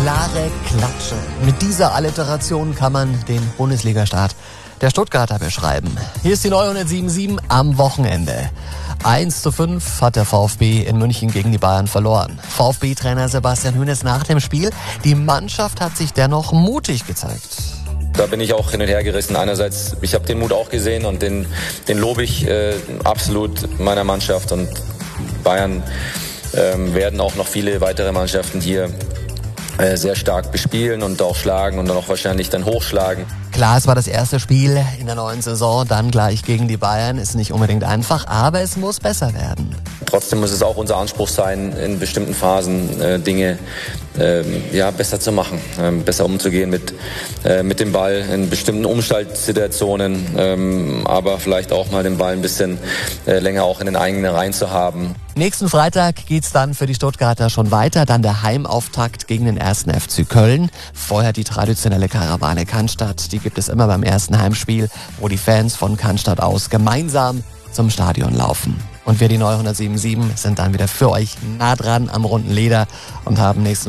Klare Klatsche. Mit dieser Alliteration kann man den Bundesligastart der Stuttgarter beschreiben. Hier ist die neue 107.7 am Wochenende. 1:5 hat der VfB in München gegen die Bayern verloren. VfB-Trainer Sebastian Hoeneß nach dem Spiel: Die Mannschaft hat sich dennoch mutig gezeigt. Da bin ich auch hin und her gerissen. Einerseits, ich habe den Mut auch gesehen und den lobe ich absolut meiner Mannschaft. Und Bayern werden auch noch viele weitere Mannschaften hier sehr stark bespielen und auch schlagen und dann auch wahrscheinlich dann hochschlagen. Klar, es war das erste Spiel in der neuen Saison, dann gleich gegen die Bayern. Ist nicht unbedingt einfach, aber es muss besser werden. Trotzdem muss es auch unser Anspruch sein, in bestimmten Phasen Dinge besser zu machen, besser umzugehen mit dem Ball in bestimmten Umschaltsituationen, aber vielleicht auch mal den Ball ein bisschen länger auch in den eigenen Reihen zu haben. Nächsten Freitag geht's dann für die Stuttgarter schon weiter, dann der Heimauftakt gegen den 1. FC Köln. Vorher die traditionelle Karawane Cannstatt, die gibt es immer beim ersten Heimspiel, wo die Fans von Cannstatt aus gemeinsam zum Stadion laufen. Und wir, die neue 107.7, sind dann wieder für euch nah dran am runden Leder und haben nächsten